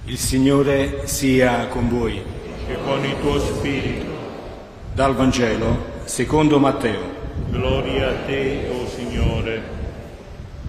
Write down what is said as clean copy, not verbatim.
Il Signore sia con voi. E con il tuo spirito. Dal Vangelo secondo Matteo. Gloria a te, o Signore.